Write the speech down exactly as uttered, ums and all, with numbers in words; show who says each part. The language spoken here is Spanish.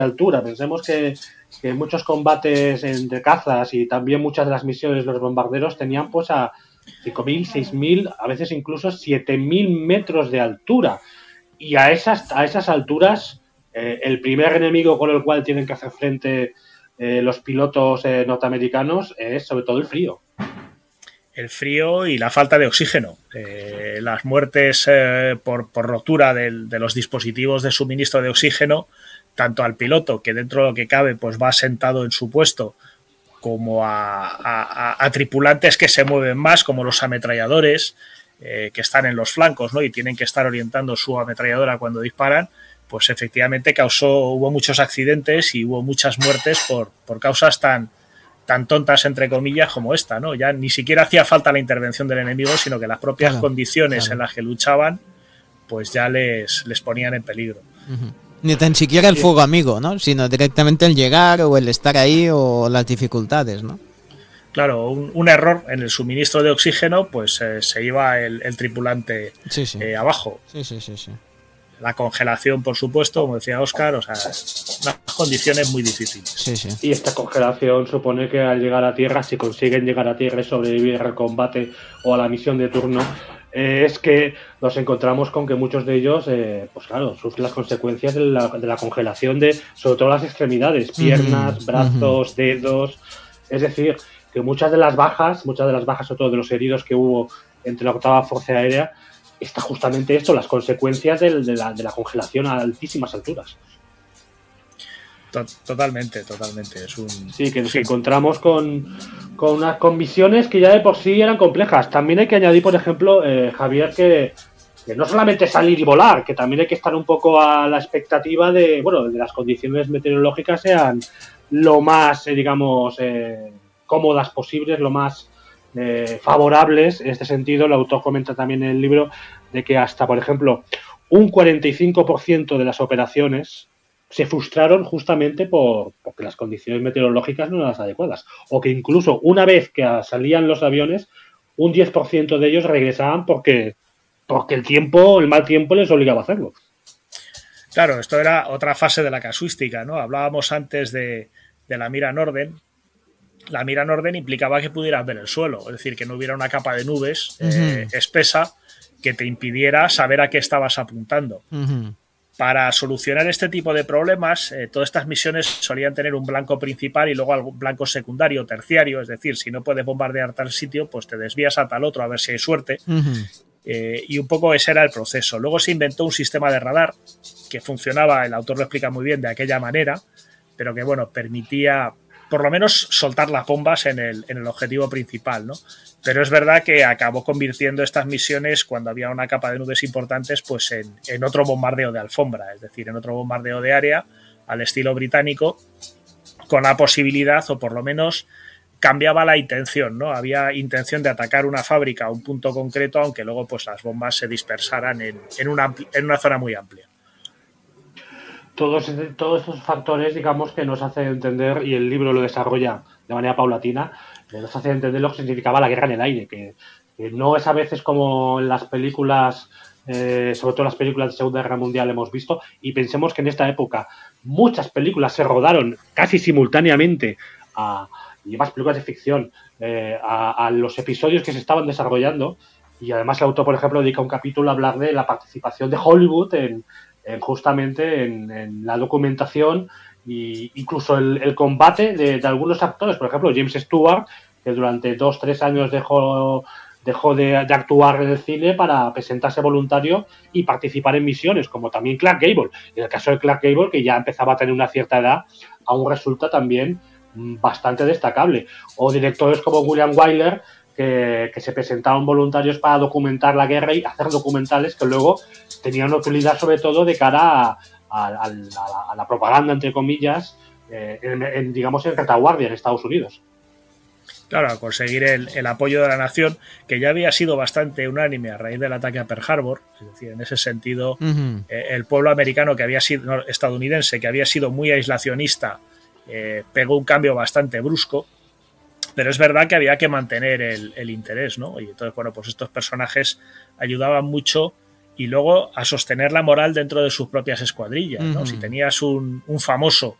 Speaker 1: altura. Pensemos que, que muchos combates entre cazas y también muchas de las misiones de los bombarderos tenían pues a cinco mil, seis mil, a veces incluso siete mil metros de altura. Y a esas, a esas alturas, eh, el primer enemigo con el cual tienen que hacer frente eh, los pilotos eh, norteamericanos es sobre todo el frío.
Speaker 2: El frío y la falta de oxígeno. Eh, las muertes eh, por, por rotura de, de los dispositivos de suministro de oxígeno, tanto al piloto, que dentro de lo que cabe pues va sentado en su puesto, como a, a, a tripulantes que se mueven más, como los ametralladores, eh, que están en los flancos, ¿no? Y tienen que estar orientando su ametralladora cuando disparan, pues efectivamente causó, hubo muchos accidentes y hubo muchas muertes por, por causas tan tan tontas, entre comillas, como esta, ¿no? Ya ni siquiera hacía falta la intervención del enemigo, sino que las propias claro, condiciones claro. en las que luchaban, pues ya les, les ponían en peligro.
Speaker 3: Uh-huh. Ni tan siquiera el fuego amigo, ¿no? Sino directamente el llegar o el estar ahí o las dificultades, ¿no?
Speaker 2: Claro, un, un error en el suministro de oxígeno, pues eh, se iba el, el tripulante
Speaker 3: sí, sí.
Speaker 2: Eh, abajo.
Speaker 3: Sí, sí, sí, sí.
Speaker 2: La congelación, por supuesto, como decía Óscar, o sea, unas condiciones muy difíciles.
Speaker 3: Sí, sí.
Speaker 1: Y esta congelación supone que al llegar a tierra, si consiguen llegar a tierra y sobrevivir al combate o a la misión de turno, eh, es que nos encontramos con que muchos de ellos, eh, pues claro, sufren las consecuencias de la, de la congelación de, sobre todo las extremidades, piernas, uh-huh, brazos, uh-huh. dedos. Es decir, que muchas de las bajas, muchas de las bajas, sobre todo de los heridos que hubo entre la octava Fuerza Aérea, está justamente esto, las consecuencias de, de, la, de la congelación a altísimas alturas.
Speaker 2: Totalmente, totalmente. Es un...
Speaker 1: Sí, que nos sí. encontramos con, con unas con misiones que ya de por sí eran complejas. También hay que añadir, por ejemplo, eh, Javier, que, que no solamente salir y volar, que también hay que estar un poco a la expectativa de, bueno, de las condiciones meteorológicas sean lo más, eh, digamos, eh, cómodas posibles, lo más Eh, favorables. En este sentido, el autor comenta también en el libro de que hasta, por ejemplo, un cuarenta y cinco por ciento de las operaciones se frustraron justamente por porque las condiciones meteorológicas no eran las adecuadas, o que incluso una vez que salían los aviones, un diez por ciento de ellos regresaban porque, porque el tiempo, el mal tiempo les obligaba a hacerlo.
Speaker 2: Claro, esto era otra fase de la casuística, ¿no? Hablábamos antes de, de la mira Norden. La mira Norden implicaba que pudieras ver el suelo, es decir, que no hubiera una capa de nubes uh-huh. eh, espesa que te impidiera saber a qué estabas apuntando.
Speaker 3: Uh-huh.
Speaker 2: Para solucionar este tipo de problemas, eh, todas estas misiones solían tener un blanco principal y luego algún blanco secundario, terciario, es decir, si no puedes bombardear tal sitio, pues te desvías a tal otro a ver si hay suerte.
Speaker 3: Uh-huh.
Speaker 2: Eh, y un poco ese era el proceso. Luego se inventó un sistema de radar que funcionaba, el autor lo explica muy bien, de aquella manera, pero que, bueno, permitía por lo menos soltar las bombas en el, en el objetivo principal, ¿no? Pero es verdad que acabó convirtiendo estas misiones, cuando había una capa de nubes importantes, pues en, en otro bombardeo de alfombra, es decir, en otro bombardeo de área al estilo británico, con la posibilidad, o por lo menos cambiaba la intención, ¿no? Había intención de atacar una fábrica a un punto concreto, aunque luego pues las bombas se dispersaran en, en, una, en una zona muy amplia.
Speaker 1: Todos, todos estos factores, digamos, que nos hacen entender, y el libro lo desarrolla de manera paulatina, nos hace entender lo que significaba la guerra en el aire, que, que no es a veces como en las películas, eh, sobre todo las películas de Segunda Guerra Mundial hemos visto, y pensemos que en esta época muchas películas se rodaron casi simultáneamente, a, y más películas de ficción, eh, a, a los episodios que se estaban desarrollando, y además el autor, por ejemplo, dedica un capítulo a hablar de la participación de Hollywood en En justamente en, en la documentación e incluso el, el combate de, de algunos actores, por ejemplo James Stewart, que durante dos, tres años dejó, dejó de, de actuar en el cine para presentarse voluntario y participar en misiones, como también Clark Gable. En el caso de Clark Gable, que ya empezaba a tener una cierta edad, aún resulta también bastante destacable. O directores como William Wyler, que, que se presentaban voluntarios para documentar la guerra y hacer documentales que luego tenían utilidad sobre todo de cara a, a, a, la, a la propaganda, entre comillas, eh, en, en, digamos, en retaguardia en Estados Unidos.
Speaker 2: Claro, a conseguir el, el apoyo de la nación, que ya había sido bastante unánime a raíz del ataque a Pearl Harbor. Es decir, en ese sentido, uh-huh. eh, el pueblo americano, que había sido, no, estadounidense, que había sido muy aislacionista, eh, pegó un cambio bastante brusco. Pero es verdad que había que mantener el, el interés, ¿no? Y entonces, bueno, pues estos personajes ayudaban mucho y luego a sostener la moral dentro de sus propias escuadrillas, ¿no?
Speaker 3: Uh-huh.
Speaker 2: Si tenías un, un famoso